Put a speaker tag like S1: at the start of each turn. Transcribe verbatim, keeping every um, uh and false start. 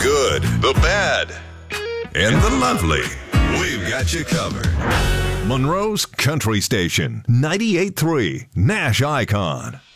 S1: good, the bad, and the lovely. We've got you covered. Monroe's Country Station, ninety-eight point three Nash Icon.